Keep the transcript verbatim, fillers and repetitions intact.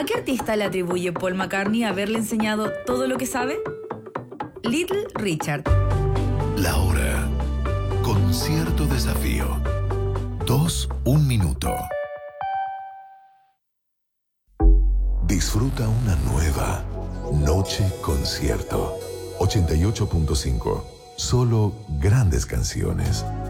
¿A qué artista le atribuye Paul McCartney haberle enseñado todo lo que sabe? Little Richard. La hora. Concierto desafío. Dos, un minuto. Disfruta una nueva noche concierto. ochenta y ocho punto cinco. Solo grandes canciones.